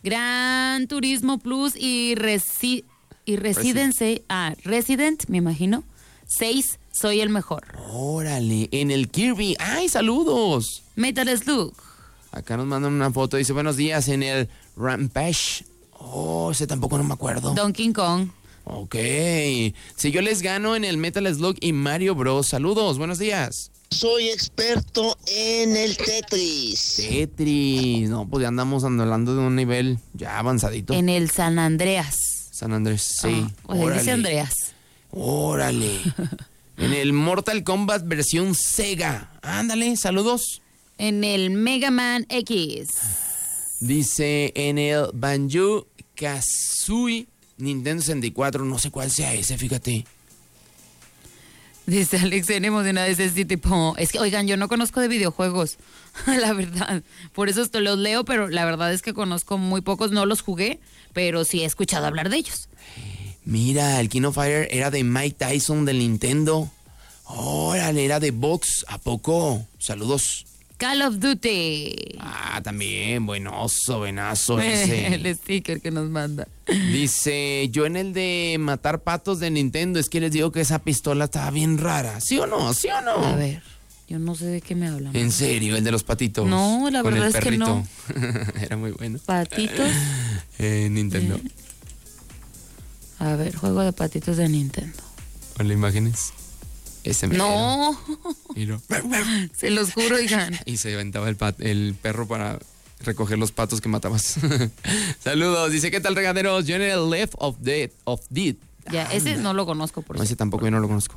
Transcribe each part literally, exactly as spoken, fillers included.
Gran Turismo Plus y, Resi- y Resident, se- ah, Resident, me imagino. seis, soy el mejor. Órale, en el Kirby. ¡Ay, saludos! Metal Slug. Acá nos mandan una foto, dice buenos días en el Rampage. Oh, ese tampoco no me acuerdo. Donkey Kong. Ok. Si yo les gano en el Metal Slug y Mario Bros. Saludos, buenos días. Soy experto en el Tetris. Tetris. No, pues ya andamos hablando de un nivel ya avanzadito. En el San Andreas. San Andrés, sí. Ah, o sea, dice Andreas. Órale. En el Mortal Kombat versión Sega. Ándale, saludos. En el Mega Man X. Dice en el Banjo Kazooie Nintendo sesenta y cuatro, no sé cuál sea ese, fíjate. Dice Alex, en emocionada, dice sí, tipo, es que, oigan, yo no conozco de videojuegos, la verdad. Por eso esto los leo, pero la verdad es que conozco muy pocos, no los jugué, pero sí he escuchado hablar de ellos. Mira, el King of Fire era de Mike Tyson del Nintendo. Órale, era de box, ¿a poco? Saludos. Call of Duty. Ah, también, buenoso, buenazo ese. El sticker que nos manda. Dice, yo en el de matar patos de Nintendo, es que les digo que esa pistola estaba bien rara. ¿Sí o no? ¿Sí o no? A ver, yo no sé de qué me hablan. ¿En serio? ¿El de los patitos? No, la Con verdad el es que no. Era muy bueno. Patitos. Eh, Nintendo. Eh. A ver, juego de patitos de Nintendo. Hola, imágenes. Ese me No. Miro. Se los juro, hija. Y se aventaba el, pat- el perro para recoger los patos que matabas. Saludos. Dice, ¿qué tal, regaderos? Yo en el Left of Dead. Of Dead. Ya, ese no lo conozco, por No, ese cierto. tampoco yo no lo conozco.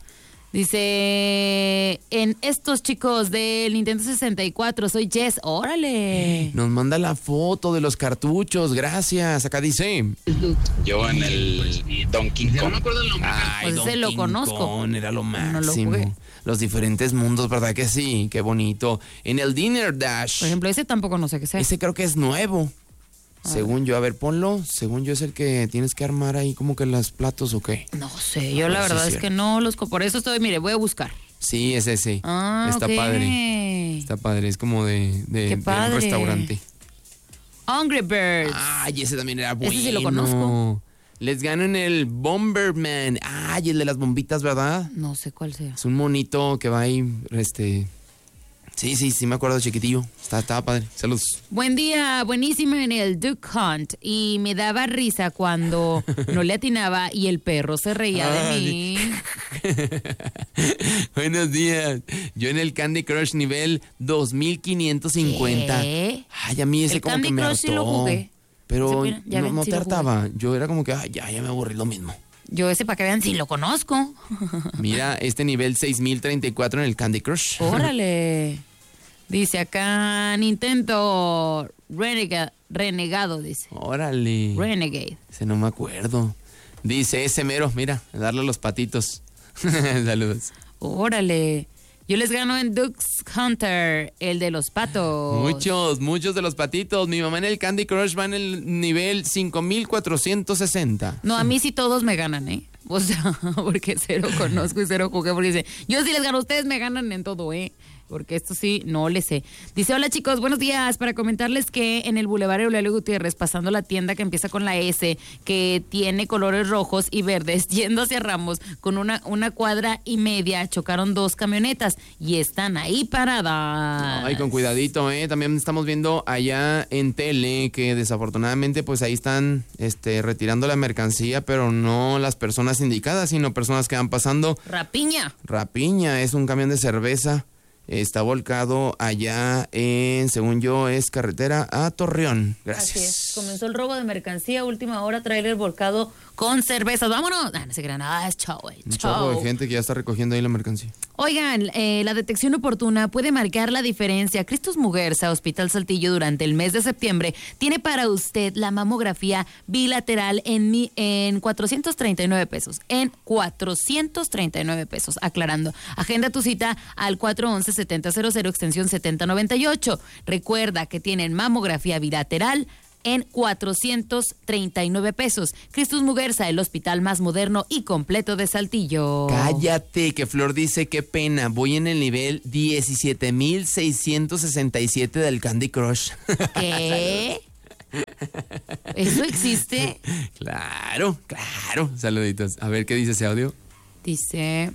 Dice, en estos chicos del Nintendo sesenta y cuatro, soy Jess. ¡Órale! Nos manda la foto de los cartuchos. Gracias. Acá dice. Yo en el Donkey Kong. No me acuerdo el nombre. Ay, Pues ese lo Donkey conozco. Kong era lo No lo máximo. jugué. Los diferentes mundos, ¿verdad que sí? Qué bonito. En el Dinner Dash. Por ejemplo, ese tampoco no sé qué sea. Ese creo que es nuevo. A Según yo, a ver, ponlo. Según yo es el que tienes que armar ahí como que los platos o qué. No sé, yo la Ah, sí, verdad es cierto. que no los... co- Por eso estoy, mire, voy a buscar. Sí, es ese. Ah, Está ok. padre. Está padre, es como de, de, Qué de padre. un restaurante. Angry Birds. Ay, ese también era bueno. Ese sí lo conozco. Les gano en el Bomberman. Ay, el de las bombitas, ¿verdad? No sé cuál sea. Es un monito que va ahí, este... Sí, sí, sí me acuerdo, chiquitillo. Está, estaba padre. Saludos. Buen día, buenísimo en el Duck Hunt. Y me daba risa cuando no le atinaba y el perro se reía de mí. Buenos días. Yo en el Candy Crush nivel dos mil quinientos cincuenta. ¿Qué? Ay, a mí ese El como Candy que me Crush hartó. sí lo jugué. Pero Ese, ya no, ven, no sí te lo jugué. hartaba. Yo era como que, ay, ya, ya me aburrí lo mismo. Yo ese para que vean si lo conozco. Mira, este nivel seis mil treinta y cuatro en el Candy Crush. Órale. Dice acá Nintendo Renega- Renegado, dice. Órale. Renegade. Ese no me acuerdo. Dice ese mero, mira, darle a los patitos. Saludos. Órale. Yo les gano en Ducks Hunter, el de los patos. Muchos, muchos de los patitos. Mi mamá en el Candy Crush va en el nivel cinco mil cuatrocientos sesenta. No, a mí sí todos me ganan, ¿eh? O sea, porque cero conozco y cero jugué, porque dice, yo sí les gano, ustedes me ganan en todo, ¿eh? Porque esto sí, no le sé. Dice, hola chicos, buenos días. Para comentarles que en el Boulevard Eulalia Gutiérrez, pasando la tienda que empieza con la S, que tiene colores rojos y verdes, yendo hacia Ramos, con una, una cuadra y media, chocaron dos camionetas y están ahí paradas. Ay, con cuidadito, ¿eh? También estamos viendo allá en tele que desafortunadamente pues ahí están este, retirando la mercancía, pero no las personas indicadas, sino personas que van pasando. Rapiña. Rapiña, es un camión de cerveza. Está volcado allá en, según yo, es carretera a Torreón. Gracias. Así es. Comenzó el robo de mercancía, última hora, tráiler volcado con cervezas. ¡Vámonos! Ah, no se crean nada, es chao, güey. Un chorro de gente que ya está recogiendo ahí la mercancía. Oigan, eh, la detección oportuna puede marcar la diferencia. Cristus Muguerza, Hospital Saltillo, durante el mes de septiembre, tiene para usted la mamografía bilateral en, mi, en cuatrocientos treinta y nueve pesos. En cuatrocientos treinta y nueve pesos. Aclarando. Agenda tu cita al cuatro once, setenta cero cero, extensión setenta noventa y ocho. Recuerda que tienen mamografía bilateral en cuatrocientos treinta y nueve pesos. Cristus Muguerza, el hospital más moderno y completo de Saltillo. Cállate, que Flor dice, qué pena, voy en el nivel diecisiete mil seiscientos sesenta y siete del Candy Crush. ¿Qué? ¿Eso existe? Claro, claro. Saluditos. A ver, ¿qué dice ese audio? Dice...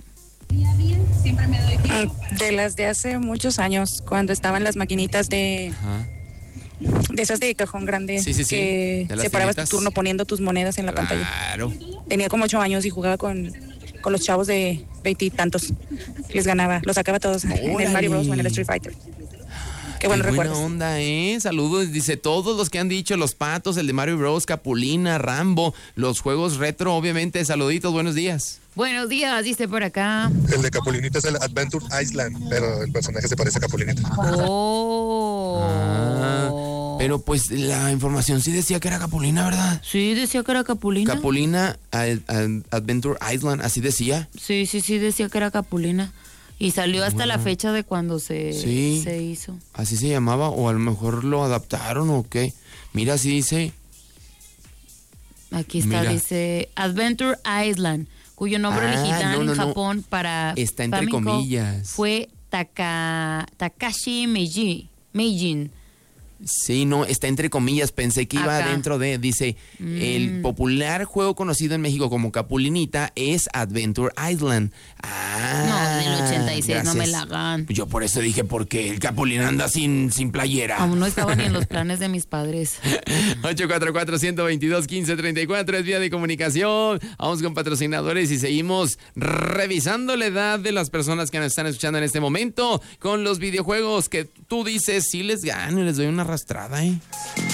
De las de hace muchos años, cuando estaban las maquinitas de... Ajá. De esas de cajón grande. Sí, sí, sí. Que De las separabas tiritas. tu turno poniendo tus monedas en la pantalla. Claro. Tenía como ocho años y jugaba con, con los chavos de veintitantos. Les ganaba, los sacaba todos en el Mario Bros o en el Street Fighter. Qué buenos Qué buena recuerdos. onda, ¿eh? Saludos. Dice, todos los que han dicho, los patos, el de Mario Bros, Capulina, Rambo, los juegos retro, obviamente. Saluditos, buenos días. Buenos días, dice por acá. El de Capulinita es el Adventure Island, pero el personaje se parece a Capulinita. Oh. Ah, pero pues la información sí decía que era Capulina, ¿verdad? Sí, decía que era Capulina. Capulina Ad- Ad- Adventure Island, así decía. Sí, sí, sí, decía que era Capulina. Y salió hasta la fecha de cuando se, Sí. se hizo. Así se llamaba, o a lo mejor lo adaptaron o qué. Mira, así dice. Aquí está, Mira. dice Adventure Island, cuyo nombre Ah, original no, no, en no. Japón para Está entre Famicom comillas. fue Taka, Takashi Meiji, Meijin. Sí, no, está entre comillas, pensé que iba Acá. dentro de, dice, Mm. el popular juego conocido en México como Capulinita es Adventure Island. Ah, No, del ochenta y seis, no me la hagan. Yo por eso dije, porque el Capulina anda sin, sin playera. Aún no estaba ni en los planes de mis padres. ocho cuatro cuatro, uno dos dos, uno cinco tres cuatro es vía de comunicación. Vamos con patrocinadores y seguimos revisando la edad de las personas que nos están escuchando en este momento con los videojuegos que tú dices, sí les gano y les doy una arrastrada, ¿eh?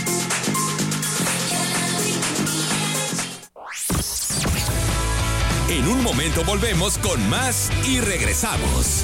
En un momento volvemos con más y regresamos.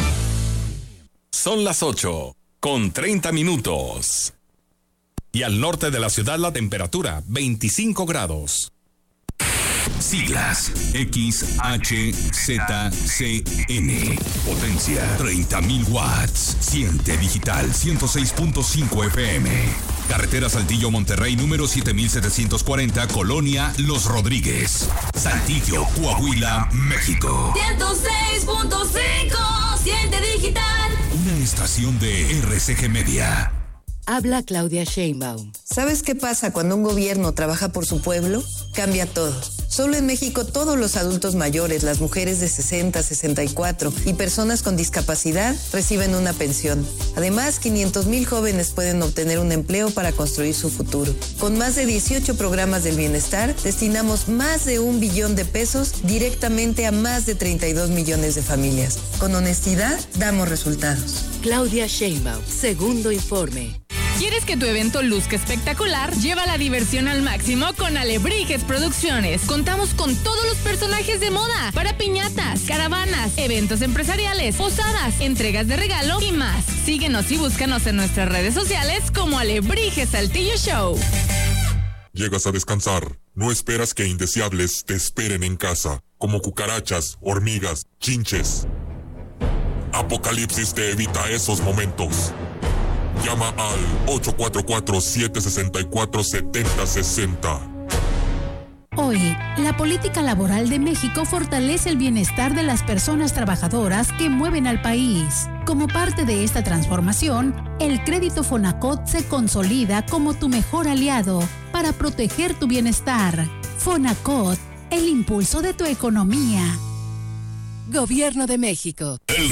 Son las ocho con treinta minutos. Y al norte de la ciudad la temperatura veinticinco grados. Siglas X H Z C N. Potencia treinta mil watts. Siente digital ciento seis punto cinco F M. Carretera Saltillo Monterrey número siete mil setecientos cuarenta, Colonia Los Rodríguez. Saltillo, Coahuila, México. ciento seis punto cinco, siente digital. Una estación de R C G Media. Habla Claudia Sheinbaum. ¿Sabes qué pasa cuando un gobierno trabaja por su pueblo? Cambia todo. Solo en México todos los adultos mayores, las mujeres de sesenta, sesenta y cuatro y personas con discapacidad reciben una pensión. Además, quinientos mil jóvenes pueden obtener un empleo para construir su futuro. Con más de dieciocho programas del bienestar, destinamos más de un billón de pesos directamente a más de treinta y dos millones de familias. Con honestidad, damos resultados. Claudia Sheinbaum, segundo informe. ¿Quieres que tu evento luzca espectacular? Lleva la diversión al máximo con Alebrijes Producciones. Contamos con todos los personajes de moda para piñatas, caravanas, eventos empresariales, posadas, entregas de regalo y más. Síguenos y búscanos en nuestras redes sociales como Alebrijes Saltillo Show. Llegas a descansar. No esperas que indeseables te esperen en casa, como cucarachas, hormigas, chinches. Apocalipsis te evita esos momentos. Llama al ocho cuatro cuatro, siete seis cuatro, siete cero seis cero. Hoy, la política laboral de México fortalece el bienestar de las personas trabajadoras que mueven al país. Como parte de esta transformación, el crédito Fonacot se consolida como tu mejor aliado para proteger tu bienestar. Fonacot, el impulso de tu economía. Gobierno de México. El